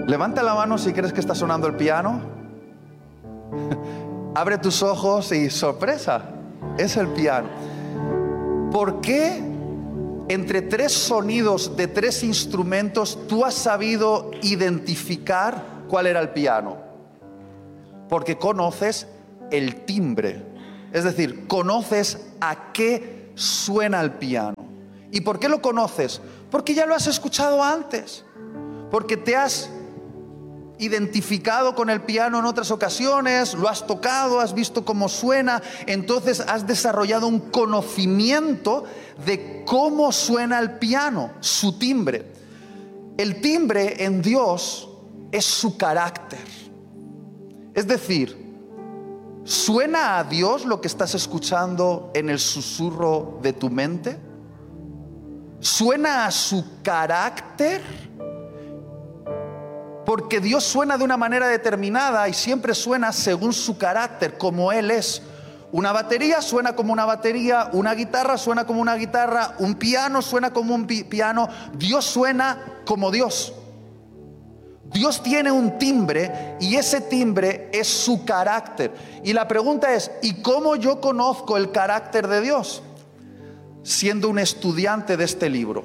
Levanta la mano si crees que está sonando el piano. Abre tus ojos y sorpresa, es el piano. ¿Por qué entre tres sonidos de tres instrumentos tú has sabido identificar cuál era el piano? Porque conoces el timbre, es decir, conoces a qué suena el piano. ¿Y por qué lo conoces? Porque ya lo has escuchado antes, porque te has identificado con el piano en otras ocasiones, lo has tocado, has visto cómo suena, entonces has desarrollado un conocimiento de cómo suena el piano, su timbre. El timbre en Dios es su carácter. Es decir, ¿suena a Dios lo que estás escuchando en el susurro de tu mente? ¿Suena a su carácter? Porque Dios suena de una manera determinada y siempre suena según su carácter, como Él es. Una batería suena como una batería, una guitarra suena como una guitarra, un piano suena como un piano. Dios suena como Dios. Dios tiene un timbre y ese timbre es su carácter. Y la pregunta es, ¿y cómo yo conozco el carácter de Dios? Siendo un estudiante de este libro.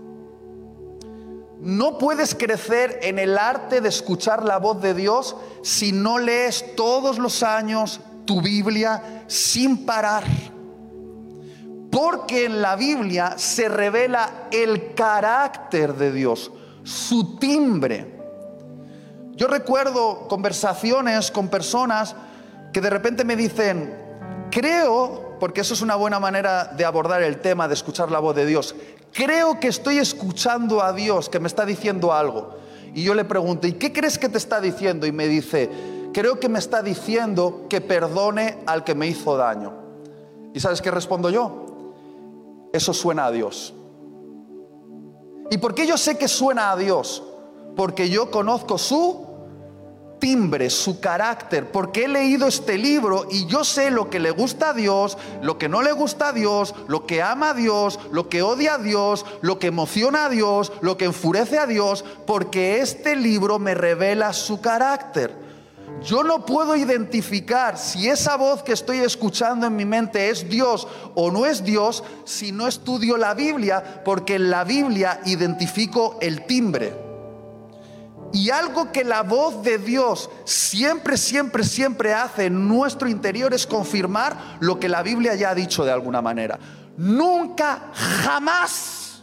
No puedes crecer en el arte de escuchar la voz de Dios si no lees todos los años tu Biblia sin parar. Porque en la Biblia se revela el carácter de Dios, su timbre. Yo recuerdo conversaciones con personas que de repente me dicen, creo, porque eso es una buena manera de abordar el tema de escuchar la voz de Dios, creo que estoy escuchando a Dios que me está diciendo algo. Y yo le pregunto, ¿y qué crees que te está diciendo? Y me dice, creo que me está diciendo que perdone al que me hizo daño. ¿Y sabes qué respondo yo? Eso suena a Dios. ¿Y por qué yo sé que suena a Dios? Porque yo conozco su timbre, su carácter, porque he leído este libro y yo sé lo que le gusta a Dios, lo que no le gusta a Dios, lo que ama a Dios, lo que odia a Dios, lo que emociona a Dios, lo que enfurece a Dios, porque este libro me revela su carácter. Yo no puedo identificar si esa voz que estoy escuchando en mi mente es Dios o no es Dios si no estudio la Biblia, porque en la Biblia identifico el timbre. Y algo que la voz de Dios siempre hace en nuestro interior es confirmar lo que la Biblia ya ha dicho de alguna manera. Nunca, jamás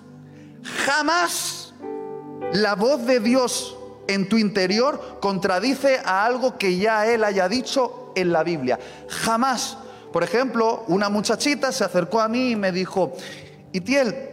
la voz de Dios en tu interior contradice a algo que ya Él haya dicho en la Biblia. Jamás. Por ejemplo, una muchachita se acercó a mí y me dijo, Itiel,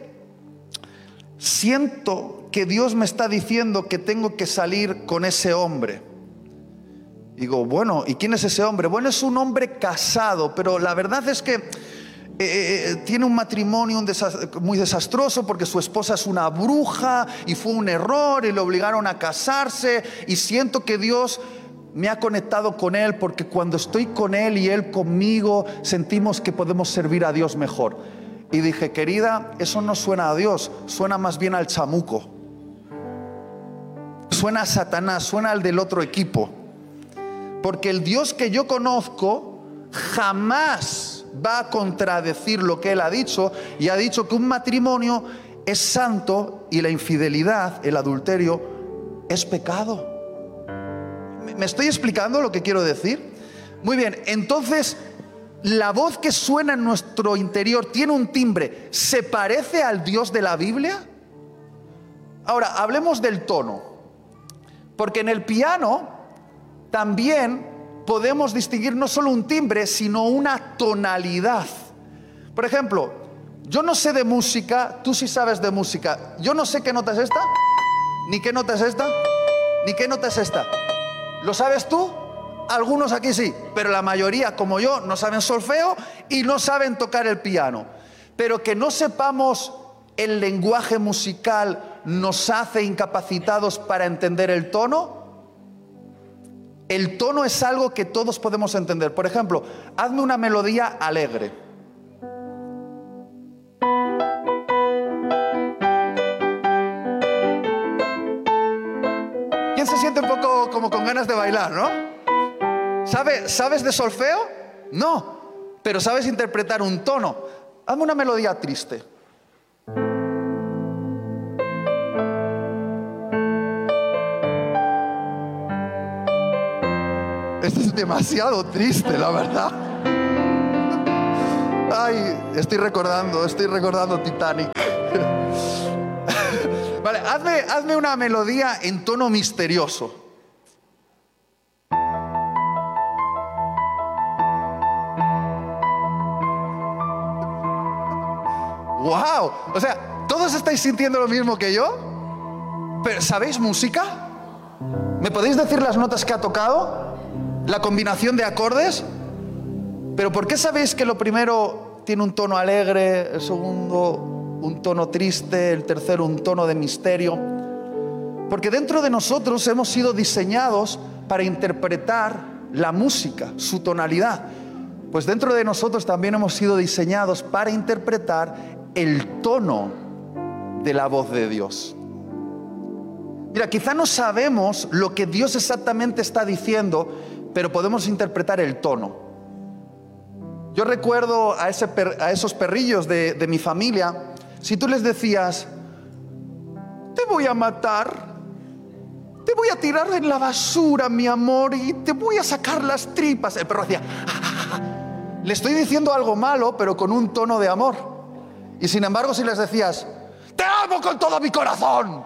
siento que Dios me está diciendo que tengo que salir con ese hombre. Digo, bueno, ¿y quién es ese hombre? Bueno, es un hombre casado, pero la verdad es que tiene un matrimonio muy desastroso porque su esposa es una bruja y fue un error y le obligaron a casarse, y siento que Dios me ha conectado con él porque cuando estoy con él y él conmigo sentimos que podemos servir a Dios mejor. Y dije, querida, eso no suena a Dios, suena más bien al chamuco, suena a Satanás, suena al del otro equipo. Porque el Dios que yo conozco jamás va a contradecir lo que Él ha dicho, y ha dicho que un matrimonio es santo y la infidelidad, el adulterio, es pecado. ¿Me estoy explicando lo que quiero decir? Muy bien, entonces la voz que suena en nuestro interior tiene un timbre. ¿Se parece al Dios de la Biblia? Ahora, hablemos del tono, porque en el piano también podemos distinguir no solo un timbre, sino una tonalidad. Por ejemplo, yo no sé de música, tú sí sabes de música. Yo no sé qué nota es esta, ni qué nota es esta, ni qué nota es esta. ¿Lo sabes tú? Algunos aquí sí, pero la mayoría, como yo, no saben solfeo y no saben tocar el piano. Pero que no sepamos el lenguaje musical nos hace incapacitados para entender el tono. El tono es algo que todos podemos entender. Por ejemplo, hazme una melodía alegre. Y ¿Quién se siente un poco como con ganas de bailar, no? ¿Sabes de solfeo? No, pero sabes interpretar un tono. Hazme una melodía triste. Esto es demasiado triste, la verdad. Ay, estoy recordando Titanic. Vale, hazme una melodía en tono misterioso. ¡Wow! O sea, ¿todos estáis sintiendo lo mismo que yo? ¿Pero sabéis música? ¿Me podéis decir las notas que ha tocado? ¿La combinación de acordes? ¿Pero por qué sabéis que lo primero tiene un tono alegre, el segundo un tono triste, el tercero un tono de misterio? Porque dentro de nosotros hemos sido diseñados para interpretar la música, su tonalidad. Pues dentro de nosotros también hemos sido diseñados para interpretar el tono de la voz de Dios. Mira, quizá no sabemos lo que Dios exactamente está diciendo, pero podemos interpretar el tono. Yo recuerdo a esos perrillos de mi familia. Si tú les decías, te voy a matar, te voy a tirar en la basura, mi amor, y te voy a sacar las tripas, el perro hacía, le estoy diciendo algo malo, pero con un tono de amor. Y sin embargo, si les decías, te amo con todo mi corazón,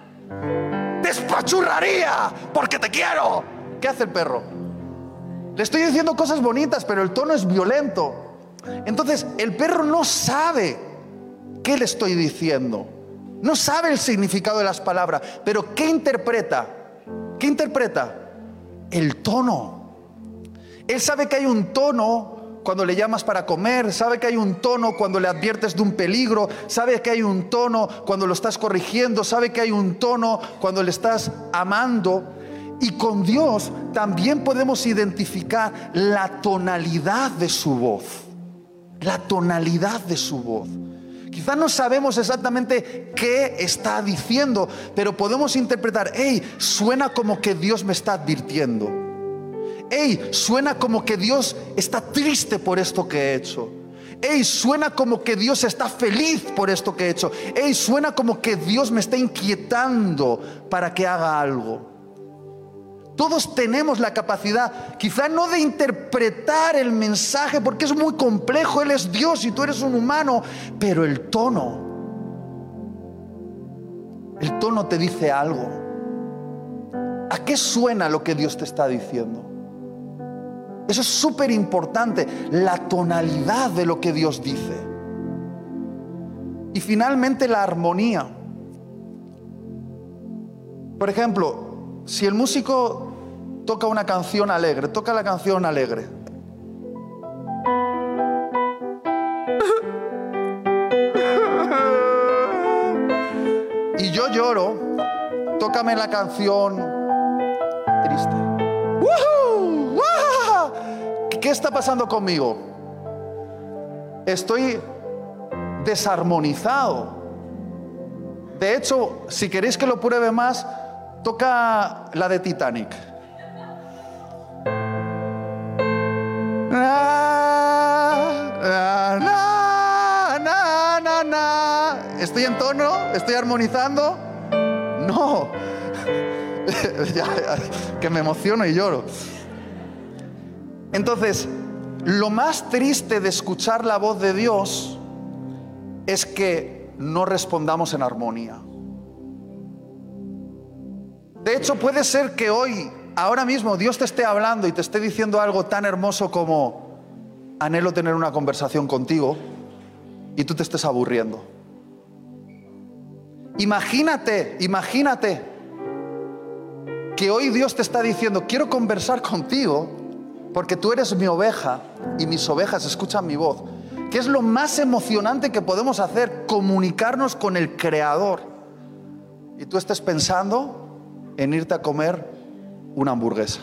te espachurraría porque te quiero, ¿qué hace el perro? Le estoy diciendo cosas bonitas, pero el tono es violento. Entonces, el perro no sabe qué le estoy diciendo. No sabe el significado de las palabras. Pero ¿qué interpreta? ¿Qué interpreta? El tono. Él sabe que hay un tono cuando le llamas para comer. Sabe que hay un tono cuando le adviertes de un peligro. Sabe que hay un tono cuando lo estás corrigiendo. Sabe que hay un tono cuando le estás amando. Y con Dios también podemos identificar la tonalidad de su voz. La tonalidad de su voz. Quizás no sabemos exactamente qué está diciendo, pero podemos interpretar, hey, suena como que Dios me está advirtiendo. Hey, suena como que Dios está triste por esto que he hecho. Hey, suena como que Dios está feliz por esto que he hecho. Hey, suena como que Dios me está inquietando para que haga algo. Todos tenemos la capacidad, quizá no de interpretar el mensaje, porque es muy complejo. Él es Dios y tú eres un humano, pero el tono te dice algo. ¿A qué suena lo que Dios te está diciendo? Eso es súper importante, la tonalidad de lo que Dios dice. Y finalmente la armonía. Por ejemplo, si el músico toca una canción alegre, toca la canción alegre. Y yo lloro, tócame la canción triste. ¡Woohoo! ¡Wah! ¿Qué está pasando conmigo? Estoy desarmonizado. De hecho, si queréis que lo pruebe más, toca la de Titanic. ¿Estoy en tono? ¿Estoy armonizando? No. Que me emociono y lloro. Entonces, lo más triste de escuchar la voz de Dios es que no respondamos en armonía. De hecho, puede ser que hoy, ahora mismo, Dios te esté hablando y te esté diciendo algo tan hermoso como: anhelo tener una conversación contigo, y tú te estés aburriendo. Imagínate que hoy Dios te está diciendo: quiero conversar contigo porque tú eres mi oveja y mis ovejas escuchan mi voz. ¿Qué es lo más emocionante que podemos hacer? Comunicarnos con el Creador. Y tú estés pensando en irte a comer una hamburguesa.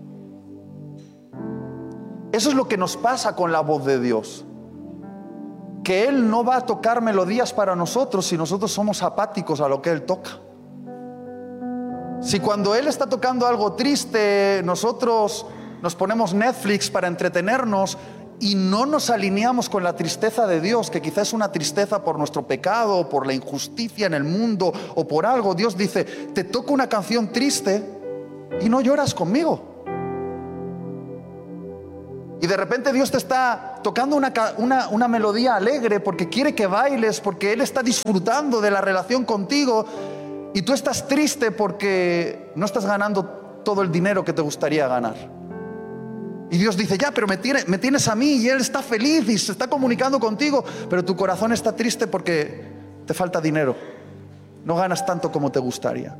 Eso es lo que nos pasa con la voz de Dios. Que Él no va a tocar melodías para nosotros si nosotros somos apáticos a lo que Él toca. Si cuando Él está tocando algo triste, nosotros nos ponemos Netflix para entretenernos y no nos alineamos con la tristeza de Dios, que quizás es una tristeza por nuestro pecado, o por la injusticia en el mundo, o por algo, Dios dice, te toco una canción triste y no lloras conmigo. Y de repente Dios te está tocando una melodía alegre porque quiere que bailes, porque Él está disfrutando de la relación contigo, y tú estás triste porque no estás ganando todo el dinero que te gustaría ganar. Y Dios dice, ya, pero me tienes a mí, y Él está feliz y se está comunicando contigo, pero tu corazón está triste porque te falta dinero, no ganas tanto como te gustaría.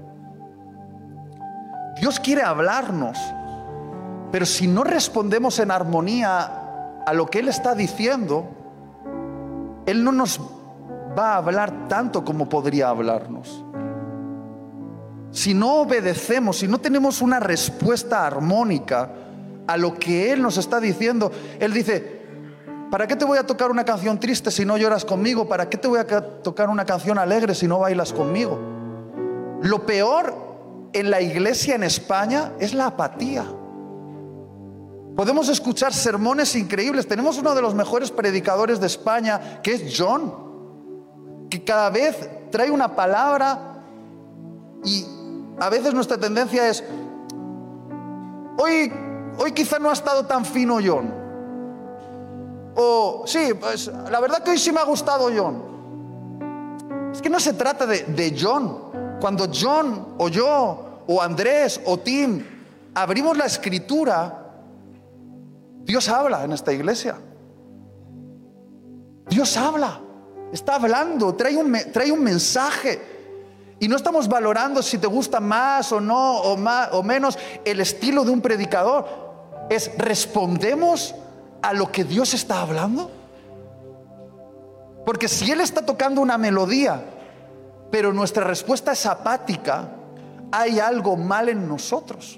Dios quiere hablarnos, pero si no respondemos en armonía a lo que Él está diciendo, Él no nos va a hablar tanto como podría hablarnos. Si no obedecemos, si no tenemos una respuesta armónica a lo que Él nos está diciendo, Él dice, ¿para qué te voy a tocar una canción triste si no lloras conmigo? ¿Para qué te voy a tocar una canción alegre si no bailas conmigo? Lo peor en la iglesia en España es la apatía. Podemos escuchar sermones increíbles. Tenemos uno de los mejores predicadores de España, que es John, que cada vez trae una palabra, y a veces nuestra tendencia es, hoy quizá no ha estado tan fino John, o sí, pues la verdad que hoy sí me ha gustado John. Es que no se trata de John. Cuando John o yo o Andrés o Tim abrimos la Escritura, Dios habla en esta iglesia. Dios habla, está hablando, trae un mensaje. Y no estamos valorando si te gusta más o no, o más o menos el estilo de un predicador. Es, ¿respondemos a lo que Dios está hablando? Porque si Él está tocando una melodía, pero nuestra respuesta es apática, hay algo mal en nosotros.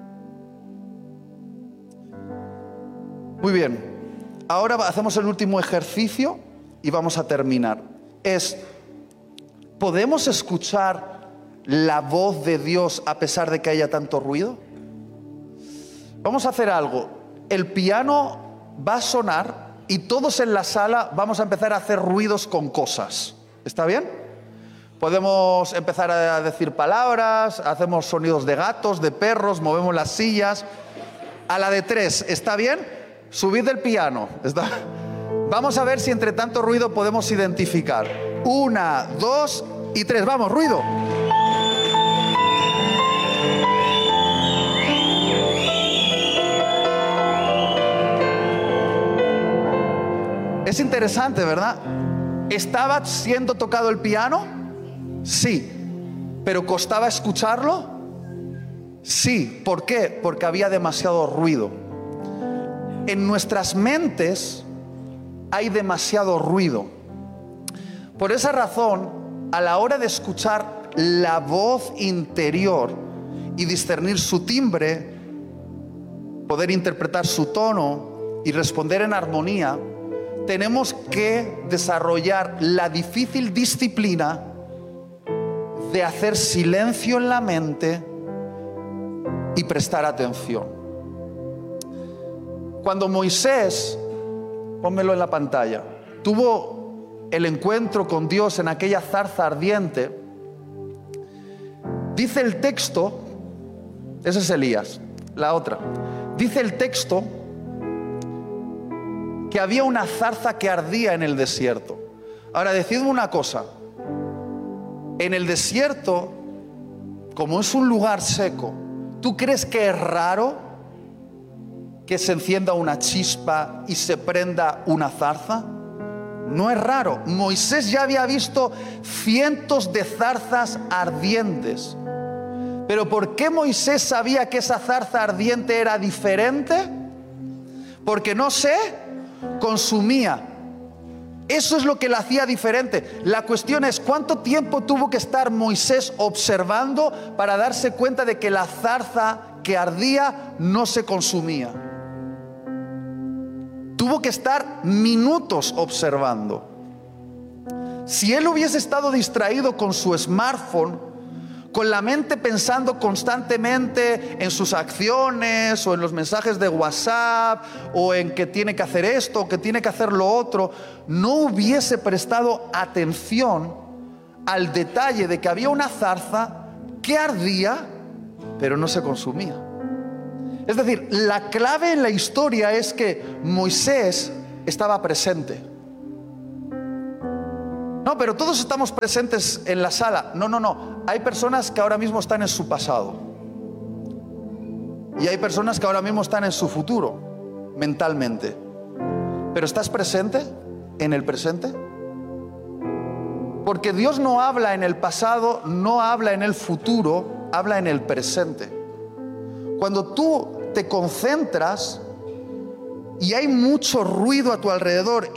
Muy bien, ahora hacemos el último ejercicio y vamos a terminar. ¿Podemos escuchar la voz de Dios a pesar de que haya tanto ruido? Vamos a hacer algo. El piano va a sonar y todos en la sala vamos a empezar a hacer ruidos con cosas. ¿Está bien? Podemos empezar a decir palabras, hacemos sonidos de gatos, de perros, movemos las sillas. A la de 3, ¿está bien? Subid el piano. Vamos a ver si entre tanto ruido podemos identificar. 1, 2 y 3. Vamos, ruido. Es interesante, ¿verdad? ¿Estaba siendo tocado el piano? Sí. ¿Pero costaba escucharlo? Sí. ¿Por qué? Porque había demasiado ruido. En nuestras mentes hay demasiado ruido. Por esa razón, a la hora de escuchar la voz interior y discernir su timbre, poder interpretar su tono y responder en armonía, tenemos que desarrollar la difícil disciplina de hacer silencio en la mente y prestar atención. Cuando Moisés, pónmelo en la pantalla, tuvo el encuentro con Dios en aquella zarza ardiente, dice el texto, ese es Elías, la otra, dice el texto que había una zarza que ardía en el desierto. Ahora, decidme una cosa, en el desierto, como es un lugar seco, ¿tú crees que es raro que se encienda una chispa y se prenda una zarza? No es raro. Moisés ya había visto cientos de zarzas ardientes. Pero ¿por qué Moisés sabía que esa zarza ardiente era diferente? Porque no se consumía. Eso es lo que la hacía diferente. La cuestión es, ¿cuánto tiempo tuvo que estar Moisés observando para darse cuenta de que la zarza que ardía no se consumía? Tuvo que estar minutos observando. Si él hubiese estado distraído con su smartphone, con la mente pensando constantemente en sus acciones o en los mensajes de WhatsApp o en que tiene que hacer esto o que tiene que hacer lo otro, no hubiese prestado atención al detalle de que había una zarza que ardía pero no se consumía. Es decir, la clave en la historia es que Moisés estaba presente. No, pero todos estamos presentes en la sala. No. Hay personas que ahora mismo están en su pasado. Y hay personas que ahora mismo están en su futuro, mentalmente. ¿Pero estás presente en el presente? Porque Dios no habla en el pasado, no habla en el futuro, habla en el presente. Cuando tú te concentras y hay mucho ruido a tu alrededor